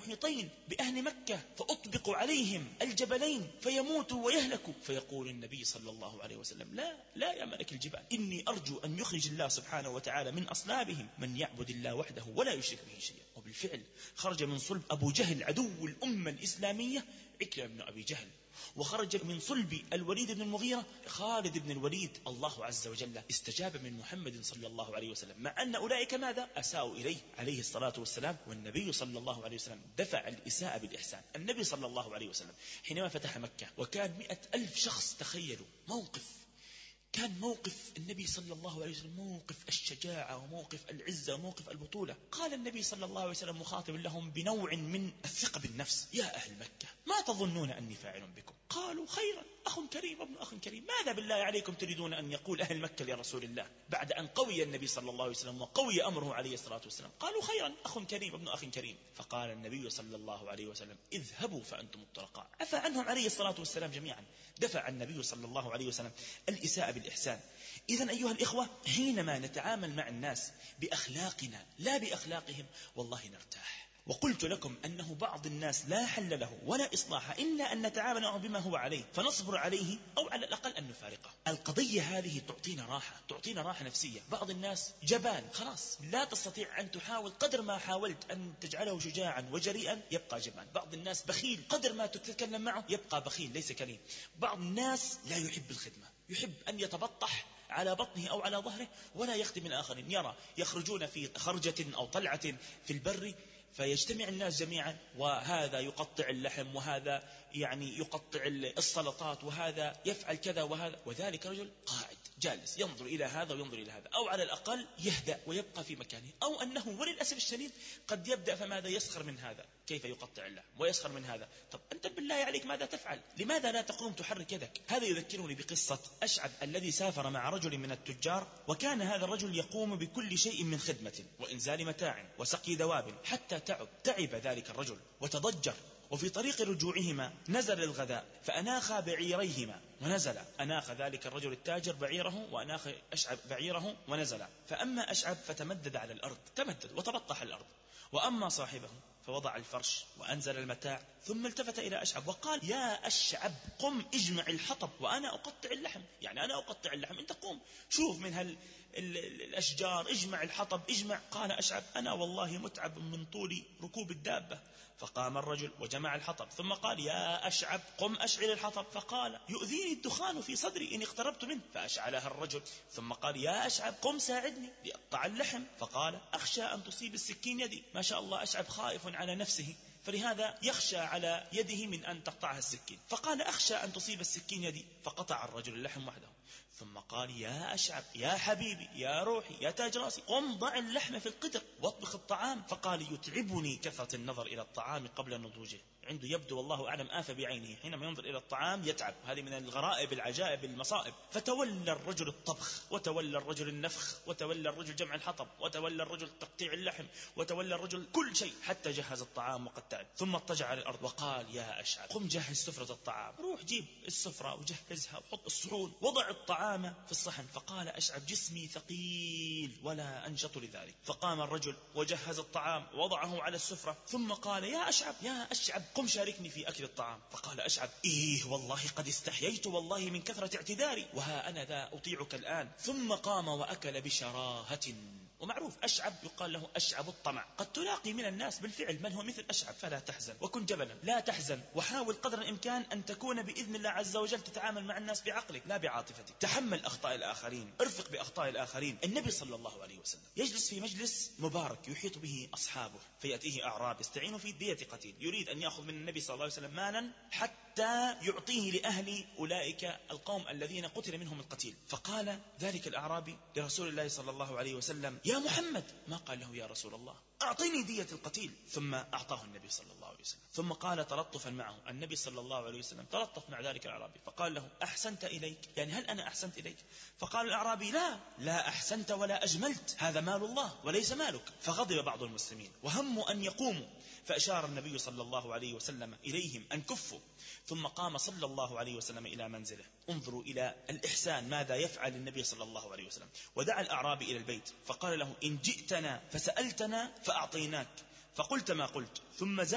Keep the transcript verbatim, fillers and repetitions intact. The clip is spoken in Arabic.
محيطين بأهل مكة فأطبق عليهم الجبلين فيموتوا ويهلكوا. فيقول النبي صلى الله عليه وسلم لا لا يا ملك الجبال، إني أرجو أن يخرج الله سبحانه وتعالى من أصلابهم من يعبد الله وحده ولا يشرك به شيئا. وبالفعل خرج من صلب أبو جهل عدو الأمة الإسلامية عكرمة بن أبي جهل، وخرج من صلب الوليد بن المغيرة خالد بن الوليد. الله عز وجل استجاب من محمد صلى الله عليه وسلم، مع أن أولئك ماذا؟ أساءوا إليه عليه الصلاة والسلام، والنبي صلى الله عليه وسلم دفع الإساءة بالإحسان. النبي صلى الله عليه وسلم حينما فتح مكة وكان مئة ألف شخص، تخيلوا موقف، كان موقف النبي صلى الله عليه وسلم موقف الشجاعة وموقف العزة وموقف البطولة. قال النبي صلى الله عليه وسلم مخاطب لهم بنوع من الثقة بالنفس: يا أهل مكة ما تظنون أني فاعل بكم؟ قالوا خيرا، أخ كريم ابن أخ كريم. ماذا بالله عليكم تريدون أن يقول أهل مكة لرسول الله بعد أن قوي النبي صلى الله عليه وسلم وقوي أمره عليه الصلاة والسلام؟ قالوا خيرا، أخ كريم ابن أخ كريم. فقال النبي صلى الله عليه وسلم: اذهبوا فأنتم الطلقاء. عفى عنهم عليه الصلاة والسلام جميعا. دفع النبي صلى الله عليه وسلم الإساءة بالإحسان. إذن أيها الإخوة، حينما نتعامل مع الناس بأخلاقنا لا بأخلاقهم والله نرتاح. وقلت لكم أنه بعض الناس لا حل له ولا إصلاح إلا أن نتعامل معه بما هو عليه فنصبر عليه، أو على الأقل أن نفارقه. القضية هذه تعطينا راحة، تعطينا راحة نفسية. بعض الناس جبان، خلاص لا تستطيع أن تحاول قدر ما حاولت أن تجعله شجاعا وجريئا يبقى جبان. بعض الناس بخيل، قدر ما تتكلم معه يبقى بخيل ليس كريم. بعض الناس لا يحب الخدمة، يحب أن يتبطح على بطنه أو على ظهره ولا يخدم الآخرين. يرى يخرجون في خرجة أو طلعة في البر فيجتمع الناس جميعا، وهذا يقطع اللحم وهذا يعني يقطع السلطات وهذا يفعل كذا وهذا، وذلك رجل قاعد جالس ينظر إلى هذا وينظر إلى هذا، أو على الأقل يهدأ ويبقى في مكانه، أو أنه وللأسف الشديد قد يبدأ فماذا يسخر من هذا كيف يقطع اللحم ويسخر من هذا. طب أنت بالله عليك ماذا تفعل؟ لماذا لا تقوم تحرك يدك؟ هذا يذكرني بقصة أشعب الذي سافر مع رجل من التجار، وكان هذا الرجل يقوم بكل شيء من خدمة وإنزال متاع وسقي دواب، حتى تعب تعب ذلك الرجل وتضجر. وفي طريق رجوعهما نزل الغذاء فأناخ بعيريهما ونزل. أناخ ذلك الرجل التاجر بعيره وأناخ أشعب بعيره ونزل. فأما أشعب فتمدد على الأرض، تمدد وتبطح الأرض، وأما صاحبه فوضع الفرش وأنزل المتاع، ثم التفت إلى أشعب وقال: يا أشعب قم اجمع الحطب وأنا أقطع اللحم. يعني أنا أقطع اللحم، أنت قوم شوف من هال الأشجار اجمع الحطب اجمع. قال أشعب: أنا والله متعب من طول ركوب الدابة. فقام الرجل وجمع الحطب، ثم قال: يا أشعب قم أشعل الحطب. فقال: يؤذيني الدخان في صدري إن اقتربت منه. فأشعلها الرجل، ثم قال: يا أشعب قم ساعدني لأقطع اللحم. فقال: أخشى أن تصيب السكين يدي. ما شاء الله أشعب خائف على نفسه، فلهذا يخشى على يده من أن تقطعها السكين. فقال: أخشى أن تصيب السكين يدي. فقطع الرجل اللحم وحده، ثم قال: يا أشعب يا حبيبي يا روحي يا تاج راسي قم ضع اللحم في القدر واطبخ الطعام. فقال: يتعبني كثرة النظر إلى الطعام قبل نضوجه. عنده يبدو والله أعلم آفة بعينه، حينما ينظر إلى الطعام يتعب. هذه من الغرائب العجائب المصائب. فتولى الرجل الطبخ، وتولى الرجل النفخ، وتولى الرجل جمع الحطب، وتولى الرجل تقطيع اللحم، وتولى الرجل كل شيء حتى جهز الطعام وقد تعب. ثم اضطجع على الأرض وقال: يا أشعب قم جهز سفرة الطعام، روح جيب السفرة وجهزها وحط الصحون، وضع الطعام في الصحن. فقال أشعب: جسمي ثقيل ولا أنشط لذلك. فقام الرجل وجهز الطعام ووضعه على السفرة، ثم قال: يا أشعب يا أشعب قم شاركني في أكل الطعام. فقال أشعب: إيه والله قد استحييت والله من كثرة اعتذاري، وها أنا ذا أطيعك الآن. ثم قام وأكل بشراهة. ومعروف أشعب يقال له أشعب الطمع. قد تلاقي من الناس بالفعل من هو مثل أشعب، فلا تحزن وكن جبنا، لا تحزن، وحاول قدر الإمكان أن تكون بإذن الله عز وجل تتعامل مع الناس بعقلك لا بعاطفتك. تحمل أخطاء الآخرين، ارفق بأخطاء الآخرين. النبي صلى الله عليه وسلم يجلس في مجلس مبارك يحيط به أصحابه، فيأتيه أعراب يستعين في دية قتيل، يريد أن يأخذ من النبي صلى الله عليه وسلم مالا حتى يعطيه لأهل أولئك القوم الذين قتل منهم القتيل. فقال ذلك الأعرابي لرسول الله صلى الله عليه وسلم: يا محمد. ما قال له يا رسول الله، أعطيني دية القتيل. ثم أعطاه النبي صلى الله عليه وسلم. ثم قال تلطفا معه النبي صلى الله عليه وسلم، تلطف مع ذلك الأعرابي فقال له: أحسنت إليك؟ يعني هل أنا أحسنت إليك؟ فقال الأعرابي: لا لا أحسنت ولا أجملت، هذا مال الله وليس مالك. فغضب بعض المسلمين وهموا أن يقوموا، فأشار النبي صلى الله عليه وسلم إليهم أن كفوا. ثم قام صلى الله عليه وسلم إلى منزله. انظروا إلى الإحسان ماذا يفعل النبي صلى الله عليه وسلم. ودعا الأعرابي إلى البيت فقال له: إن جئتنا فسألتنا فأعطيناك، فقلت ما قلت، ثم